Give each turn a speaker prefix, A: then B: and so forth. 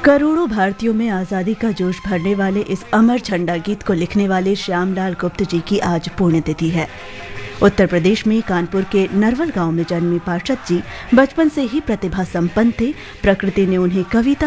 A: करोड़ों भारतीयों में आज़ादी का जोश भरने वाले इस अमर झंडा गीत को लिखने वाले श्यामलाल गुप्त जी की आज पुण्यतिथि है। उत्तर प्रदेश में कानपुर के नरवल गांव में जन्मे पार्षद जी बचपन से ही प्रतिभा संपन्न थे। प्रकृति ने उन्हें कविता